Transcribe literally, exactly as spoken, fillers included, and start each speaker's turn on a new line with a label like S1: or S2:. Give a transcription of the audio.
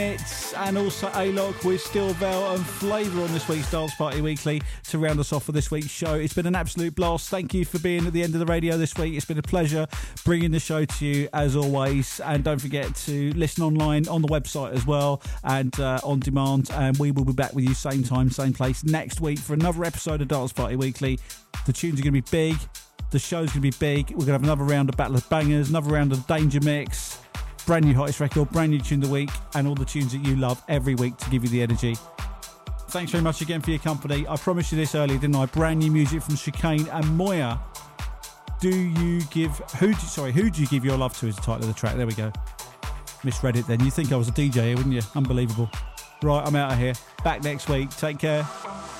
S1: And also A-Lock with Stillvale and Flavour on this week's Dance Party Weekly to round us off for this week's show. It's been an absolute blast. Thank you for being at the end of the radio this week. It's been a pleasure bringing the show to you as always. And don't forget to listen online on the website as well and uh, on demand. And we will be back with you same time, same place next week for another episode of Dance Party Weekly. The tunes are going to be big. The show's going to be big. We're going to have another round of Battle of Bangers, another round of Danger Mix. Brand new hottest record, brand new tune of the week, and all the tunes that you love every week to give you the energy. Thanks very much again for your company. I promised you this earlier, didn't I? Brand new music from Chicane and Moya. Do you give who? Do, sorry, who do you give your love to? Is the title of the track. There we go. Misread it. Then you'd think I was a D J here, wouldn't you? Unbelievable. Right, I'm out of here. Back next week. Take care.